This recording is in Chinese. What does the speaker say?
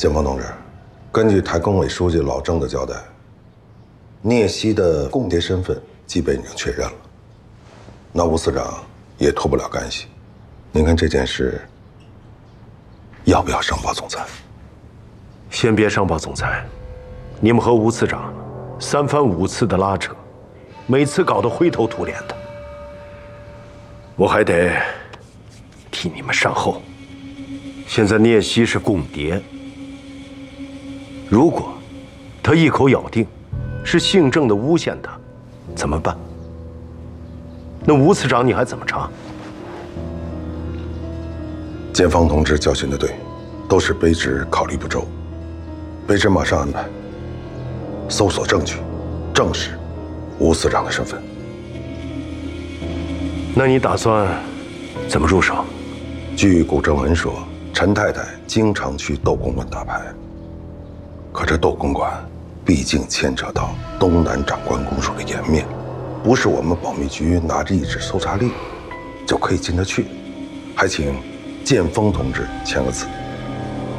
建峰同志，根据台工委书记老郑的交代，聂曦的共谍身份基本已经确认了，那吴司长也脱不了干系。您看这件事要不要上报总裁？ 先别上报总裁，你们和吴次长3番5次的拉扯，每次搞得灰头土脸的，我还得替你们善后。现在聂曦是共谍，如果他一口咬定是姓郑的诬陷他，怎么办？那吴次长你还怎么查？ 建峰同志教训的对，都是卑职考虑不周。卑职马上安排搜索证据，证实吴司长的身份。 那你打算怎么入手？ 据古正文说，陈太太经常去窦公馆打牌，可这窦公馆毕竟牵扯到东南长官公署的颜面，不是我们保密局拿着一纸搜查令就可以进得去。还请建峰同志签个字。